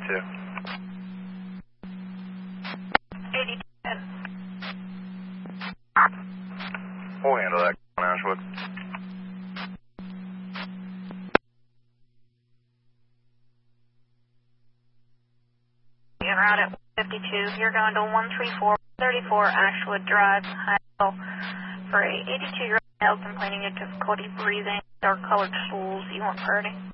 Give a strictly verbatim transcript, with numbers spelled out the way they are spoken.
eighty-two. eighty-two. We'll handle that on Ashwood. En route at fifty-two. You're going to one three four thirty-four Ashwood Drive, Highville, for a eighty-two-year-old male complaining of difficulty breathing, dark-colored stools. You want priority?